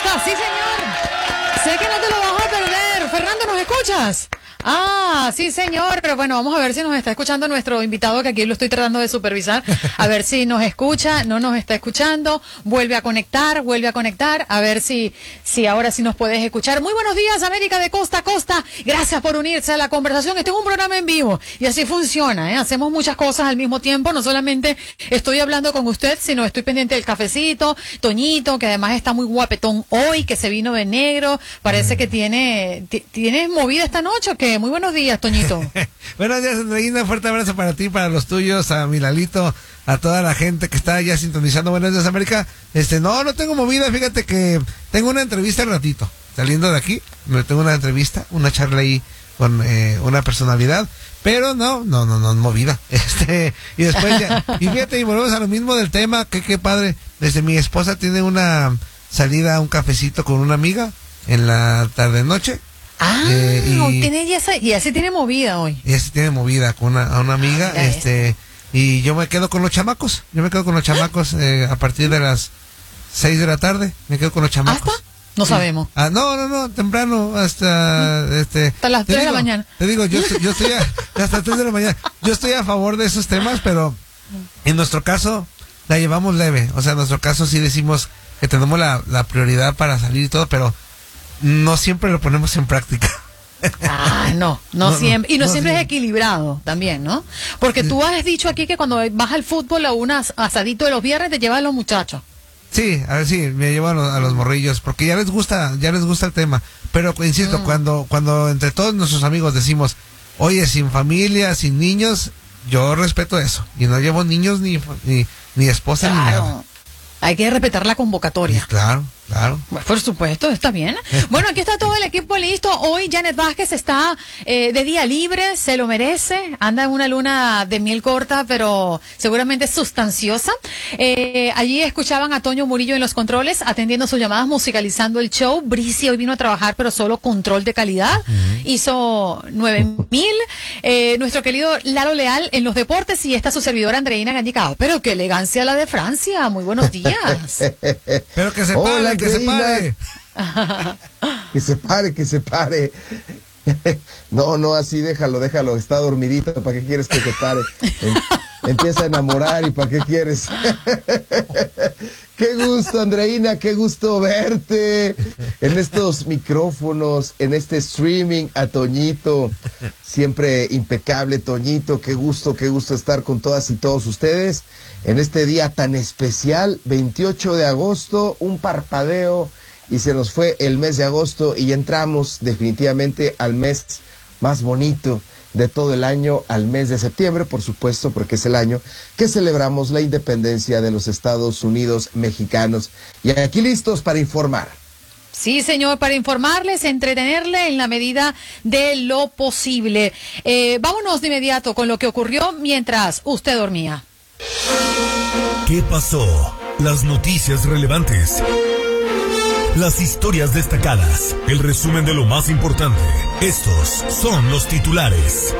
Costa, sí señor. Sé que no te lo vas a perder. Fernando, ¿nos escuchas? Ah, sí señor, pero bueno, vamos a ver si nos está escuchando nuestro invitado, que aquí lo estoy tratando de supervisar, a ver si nos escucha, no nos está escuchando, vuelve a conectar, a ver si ahora sí nos puedes escuchar. Muy buenos días, América de costa a costa, gracias por unirse a la conversación. Este es un programa en vivo y así funciona, ¿eh? Hacemos muchas cosas al mismo tiempo, no solamente estoy hablando con usted, sino estoy pendiente del cafecito, Toñito, que además está muy guapetón hoy, que se vino de negro, parece que tienes movida esta noche, ¿o qué? Muy buenos días, Toñito. Buenos días, Andreina. Fuerte abrazo para ti, para los tuyos, a mi Lalito, a toda la gente que está ya sintonizando. Buenos días, América. No tengo movida. Fíjate que tengo una entrevista al ratito. Saliendo de aquí, tengo una entrevista, una charla ahí con una personalidad. Pero no movida. Y después ya. Y fíjate, y volvemos a lo mismo del tema. Qué padre. Desde mi esposa tiene una salida a un cafecito con una amiga en la tarde-noche. Y así tiene movida hoy. Y así tiene movida con a una amiga, y yo me quedo con los chamacos. A partir de las 6 de la tarde, me quedo con los chamacos. ¿Hasta? No sabemos. No, temprano, hasta las 3 de la mañana. Te digo, yo estoy hasta 3 de la mañana. Yo estoy a favor de esos temas, pero en nuestro caso la llevamos leve. O sea, en nuestro caso sí decimos que tenemos la prioridad para salir y todo, pero no siempre lo ponemos en práctica. No siempre. Y no siempre es equilibrado también, ¿no? Porque tú has dicho aquí que cuando vas al fútbol a un asadito de los viernes te llevas a los muchachos. Sí, a ver, sí, me llevo a los morrillos, porque ya les gusta el tema. Pero insisto, cuando entre todos nuestros amigos decimos, oye, sin familia, sin niños, yo respeto eso. Y no llevo niños ni esposa, ni nada. Hay que respetar la convocatoria. Claro. Por supuesto, está bien. Bueno, aquí está todo el equipo listo. Hoy Janet Vázquez está de día libre, se lo merece. Anda en una luna de miel corta, pero seguramente sustanciosa. Allí escuchaban a Toño Murillo en los controles, atendiendo sus llamadas, musicalizando el show. Bricia hoy vino a trabajar, pero solo control de calidad. Hizo 9,000. Nuestro querido Lalo Leal en los deportes, y está su servidora Andreina Gallicao. Pero qué elegancia la de Francia. Muy buenos días. Pero que se pare. Hola, que se pare. Que se pare. No, así déjalo, está dormidito, ¿para qué quieres que se pare? Empieza a enamorar y ¿para qué quieres? Qué gusto, Andreina, qué gusto verte en estos micrófonos, en este streaming, a Toñito, siempre impecable, Toñito, qué gusto estar con todas y todos ustedes en este día tan especial, 28 de agosto, un parpadeo y se nos fue el mes de agosto y entramos definitivamente al mes más bonito de todo el año, al mes de septiembre, por supuesto, porque es el año que celebramos la independencia de los Estados Unidos mexicanos. Y aquí listos para informar. Sí, señor, para informarles, entretenerle en la medida de lo posible. Vámonos de inmediato con lo que ocurrió mientras usted dormía. ¿Qué pasó? Las noticias relevantes. Las historias destacadas, el resumen de lo más importante. Estos son los titulares.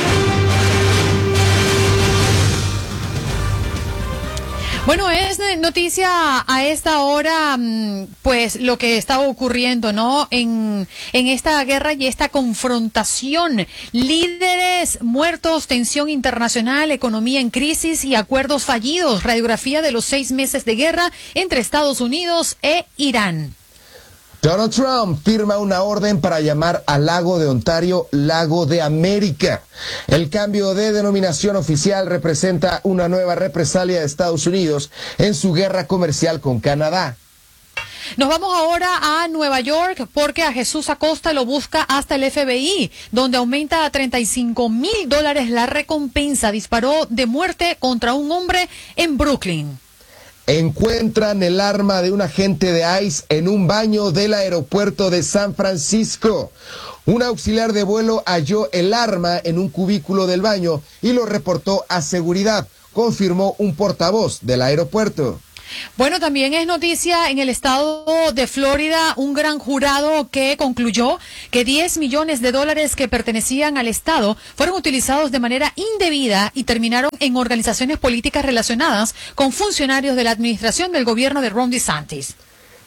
Bueno, es noticia a esta hora, pues lo que está ocurriendo, ¿no? En esta guerra y esta confrontación. Líderes muertos, tensión internacional, economía en crisis y acuerdos fallidos. Radiografía de los 6 meses de guerra entre Estados Unidos e Irán. Donald Trump firma una orden para llamar al lago de Ontario Lago de América. El cambio de denominación oficial representa una nueva represalia de Estados Unidos en su guerra comercial con Canadá. Nos vamos ahora a Nueva York porque a Jesús Acosta lo busca hasta el FBI, donde aumenta a $35,000 la recompensa. Disparó de muerte contra un hombre en Brooklyn. Encuentran el arma de un agente de ICE en un baño del aeropuerto de San Francisco. Un auxiliar de vuelo halló el arma en un cubículo del baño y lo reportó a seguridad, confirmó un portavoz del aeropuerto. Bueno, también es noticia en el estado de Florida, un gran jurado que concluyó que $10 millones que pertenecían al estado fueron utilizados de manera indebida y terminaron en organizaciones políticas relacionadas con funcionarios de la administración del gobierno de Ron DeSantis.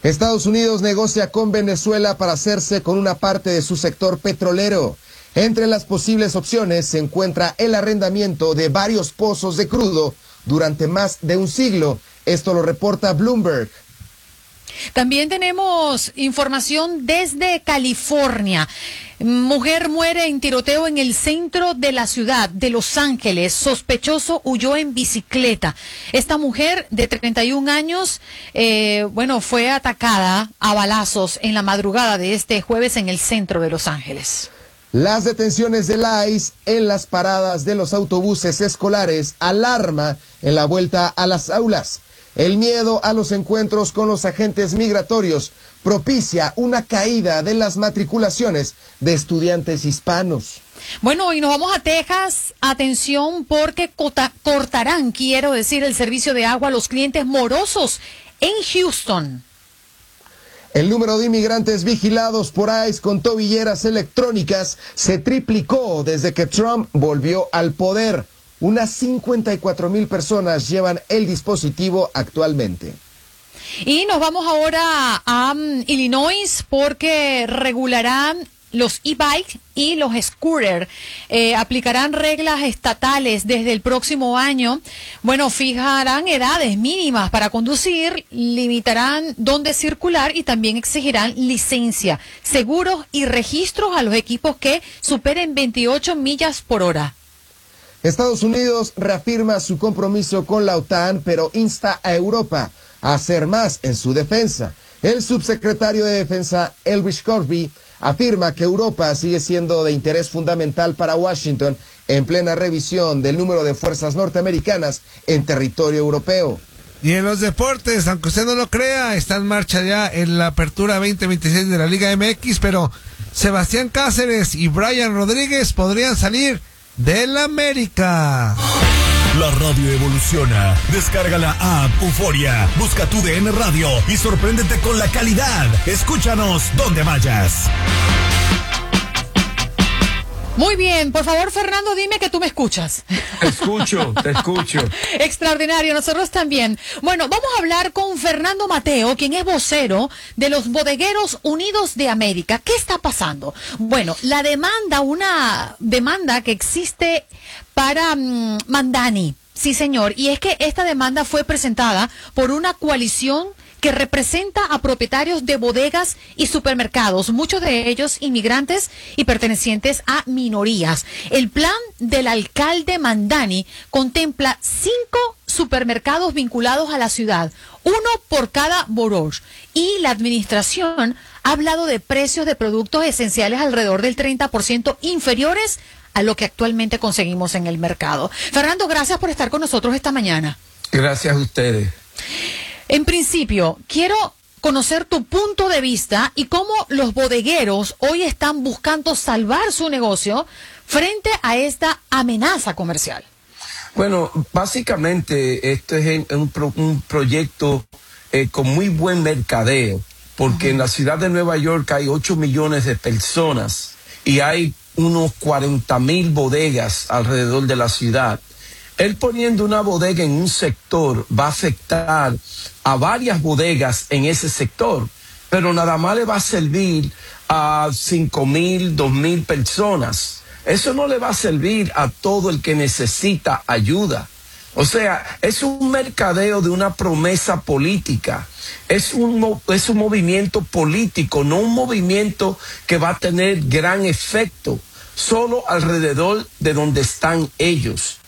Estados Unidos negocia con Venezuela para hacerse con una parte de su sector petrolero. Entre las posibles opciones se encuentra el arrendamiento de varios pozos de crudo durante más de un siglo. Esto lo reporta Bloomberg. También tenemos información desde California. Mujer muere en tiroteo en el centro de la ciudad de Los Ángeles. Sospechoso huyó en bicicleta. Esta mujer de 31 años, fue atacada a balazos en la madrugada de este jueves en el centro de Los Ángeles. Las detenciones de la ICE en las paradas de los autobuses escolares alarma en la vuelta a las aulas. El miedo a los encuentros con los agentes migratorios propicia una caída de las matriculaciones de estudiantes hispanos. Bueno, y nos vamos a Texas. Atención, porque cortarán, quiero decir, el servicio de agua a los clientes morosos en Houston. El número de inmigrantes vigilados por ICE con tobilleras electrónicas se triplicó desde que Trump volvió al poder. Unas 54,000 personas llevan el dispositivo actualmente. Y nos vamos ahora a Illinois porque regularán los e-bike y los scooter. Aplicarán reglas estatales desde el próximo año. Bueno, fijarán edades mínimas para conducir, limitarán dónde circular y también exigirán licencia, seguros y registros a los equipos que superen 28 millas por hora. Estados Unidos reafirma su compromiso con la OTAN, pero insta a Europa a hacer más en su defensa. El subsecretario de Defensa, Elvis Corby, afirma que Europa sigue siendo de interés fundamental para Washington en plena revisión del número de fuerzas norteamericanas en territorio europeo. Y en los deportes, aunque usted no lo crea, está en marcha ya en la apertura 2026 de la Liga MX, pero Sebastián Cáceres y Brian Rodríguez podrían salir del América. La radio evoluciona. Descarga la app Euforia. Busca tu DN Radio y sorpréndete con la calidad. Escúchanos donde vayas. Muy bien, por favor, Fernando, dime que tú me escuchas. Te escucho. Extraordinario, nosotros también. Bueno, vamos a hablar con Fernando Mateo, quien es vocero de los Bodegueros Unidos de América. ¿Qué está pasando? Bueno, una demanda que existe para Mandani. Sí, señor. Y es que esta demanda fue presentada por una coalición que representa a propietarios de bodegas y supermercados, muchos de ellos inmigrantes y pertenecientes a minorías. El plan del alcalde Mandani contempla 5 supermercados vinculados a la ciudad, uno por cada borough, y la administración ha hablado de precios de productos esenciales alrededor del 30% inferiores a lo que actualmente conseguimos en el mercado. Fernando, gracias por estar con nosotros esta mañana. Gracias a ustedes. En principio, quiero conocer tu punto de vista y cómo los bodegueros hoy están buscando salvar su negocio frente a esta amenaza comercial. Bueno, básicamente esto es un proyecto con muy buen mercadeo, porque en la ciudad de Nueva York hay 8 millones de personas y hay unos 40,000 bodegas alrededor de la ciudad. Él poniendo una bodega en un sector va a afectar a varias bodegas en ese sector, pero nada más le va a servir a 5,000, 2,000 personas. Eso no le va a servir a todo el que necesita ayuda. O sea, es un mercadeo de una promesa política. Es un movimiento político, no un movimiento que va a tener gran efecto solo alrededor de donde están ellos.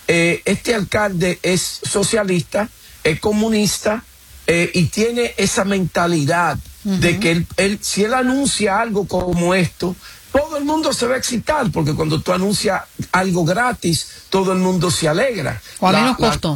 Este alcalde es socialista, es comunista y tiene esa mentalidad de que si él anuncia algo como esto, todo el mundo se va a excitar, porque cuando tú anuncias algo gratis, todo el mundo se alegra. O a menos costo.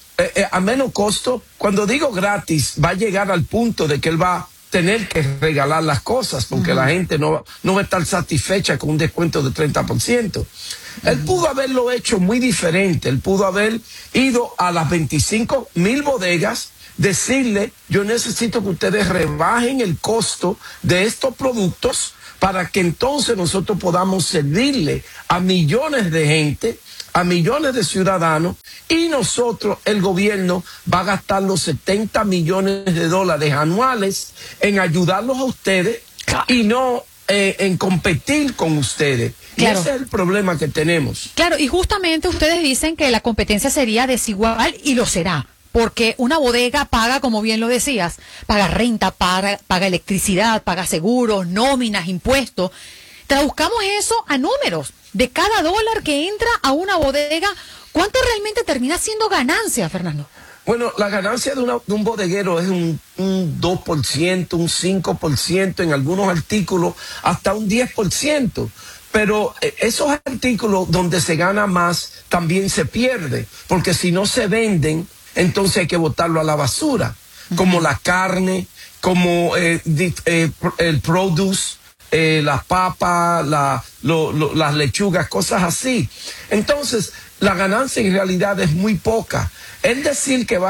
A menos costo. Cuando digo gratis, va a llegar al punto de que él va a tener que regalar las cosas, porque la gente no va a estar satisfecha con un descuento de 30%. Él pudo haberlo hecho muy diferente. Él pudo haber ido a las 25,000 bodegas, decirle: yo necesito que ustedes rebajen el costo de estos productos para que entonces nosotros podamos servirle a millones de gente a millones de ciudadanos y nosotros, el gobierno, va a gastar los 70 millones de dólares anuales en ayudarlos a ustedes y no en competir con ustedes. Claro. Y ese es el problema que tenemos. Claro, y justamente ustedes dicen que la competencia sería desigual y lo será. Porque una bodega paga, como bien lo decías, paga renta, paga electricidad, paga seguros, nóminas, impuestos. Traduzcamos eso a números. De cada dólar que entra a una bodega, ¿cuánto realmente termina siendo ganancia, Fernando? Bueno, la ganancia de un bodeguero es un 2%, un 5%, en algunos artículos hasta un 10%. Pero esos artículos donde se gana más también se pierde, porque si no se venden, entonces hay que botarlo a la basura, como la carne, como el produce, las papas, las lechugas, cosas así. Entonces, la ganancia en realidad es muy poca. Es decir, que va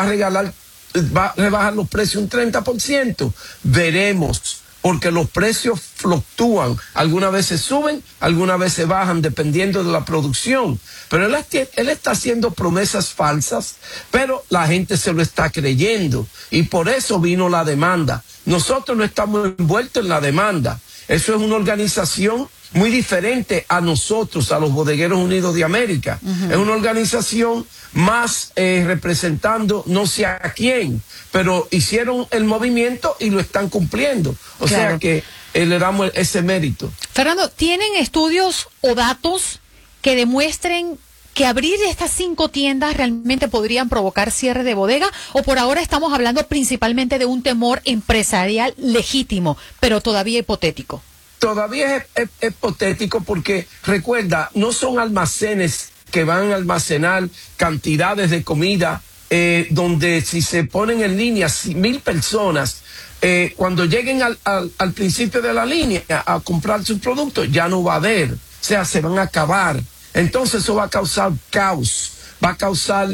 a rebajar los precios un 30%. Veremos, porque los precios fluctúan. Algunas veces suben, algunas veces bajan, dependiendo de la producción. Pero él está haciendo promesas falsas, pero la gente se lo está creyendo. Y por eso vino la demanda. Nosotros no estamos envueltos en la demanda. Eso es una organización muy diferente a nosotros, a los Bodegueros Unidos de América. Es una organización más representando no sé a quién, pero hicieron el movimiento y lo están cumpliendo. O sea que le damos ese mérito. Fernando, ¿tienen estudios o datos que demuestren que abrir estas 5 tiendas realmente podrían provocar cierre de bodega? ¿O por ahora estamos hablando principalmente de un temor empresarial legítimo, pero todavía hipotético? Todavía es hipotético porque, recuerda, no son almacenes que van a almacenar cantidades de comida donde si se ponen en línea 1,000 personas, cuando lleguen al principio de la línea a comprar sus productos, ya no va a haber. O sea, se van a acabar. Entonces eso va a causar caos, va a causar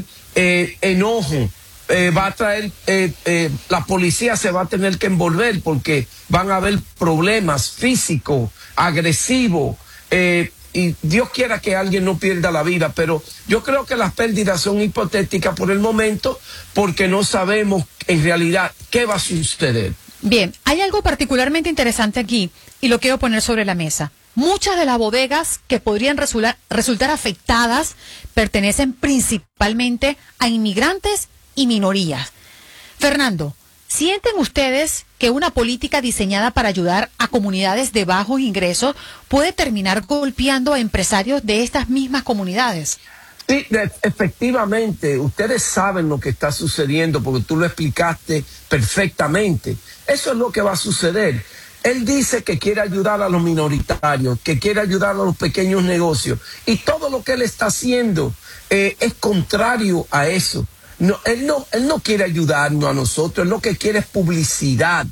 enojo, va a traer, la policía se va a tener que envolver porque van a haber problemas físicos, agresivos, y Dios quiera que alguien no pierda la vida, pero yo creo que las pérdidas son hipotéticas por el momento porque no sabemos en realidad qué va a suceder. Bien, hay algo particularmente interesante aquí y lo quiero poner sobre la mesa. Muchas de las bodegas que podrían resultar afectadas pertenecen principalmente a inmigrantes y minorías. Fernando, ¿sienten ustedes que una política diseñada para ayudar a comunidades de bajos ingresos puede terminar golpeando a empresarios de estas mismas comunidades? Sí, efectivamente, ustedes saben lo que está sucediendo porque tú lo explicaste perfectamente. Eso es lo que va a suceder. Él dice que quiere ayudar a los minoritarios, que quiere ayudar a los pequeños negocios. Y todo lo que él está haciendo es contrario a eso. No, él no quiere ayudarnos a nosotros, él lo que quiere es publicidad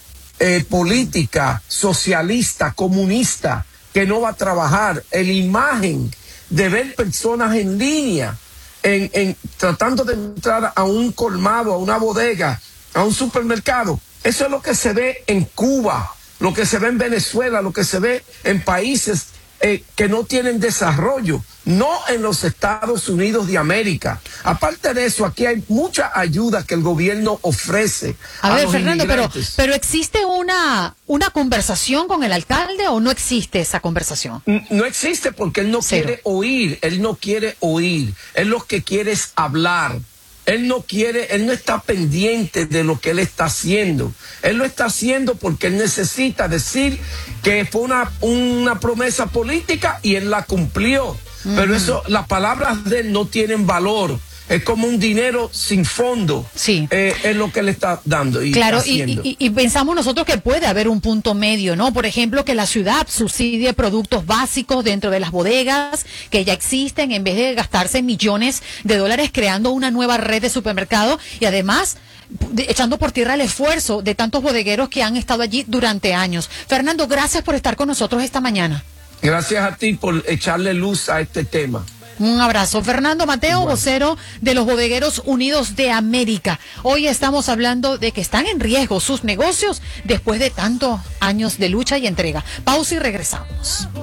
política, socialista, comunista, que no va a trabajar. La imagen de ver personas en línea, tratando de entrar a un colmado, a una bodega, a un supermercado. Eso es lo que se ve en Cuba, lo que se ve en Venezuela, lo que se ve en países que no tienen desarrollo, no en los Estados Unidos de América. Aparte de eso, aquí hay mucha ayuda que el gobierno ofrece. A ver, los Fernando, inmigrantes. pero ¿existe una conversación con el alcalde o no existe esa conversación? No existe porque él no Cero. quiere oír, él no quiere oír, él lo que quiere es hablar. Él no está pendiente de lo que él está haciendo. Él lo está haciendo porque él necesita decir que fue una promesa política y él la cumplió. Pero eso, las palabras de él no tienen valor. Es como un dinero sin fondo. Sí. Es lo que él está dando y Claro, haciendo. y pensamos nosotros que puede haber un punto medio, ¿no? Por ejemplo, que la ciudad subsidie productos básicos dentro de las bodegas que ya existen en vez de gastarse millones de dólares creando una nueva red de supermercados y además echando por tierra el esfuerzo de tantos bodegueros que han estado allí durante años. Fernando, gracias por estar con nosotros esta mañana. Gracias a ti por echarle luz a este tema. Un abrazo. Fernando Mateo, Igual. vocero de los Bodegueros Unidos de América. Hoy estamos hablando de que están en riesgo sus negocios después de tantos años de lucha y entrega. Pausa y regresamos.